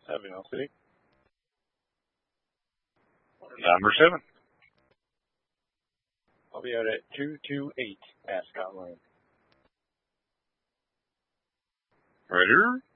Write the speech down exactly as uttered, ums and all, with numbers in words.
Avenel City. Number seven. I'll be out at two two eight Ascot Lane. Rider.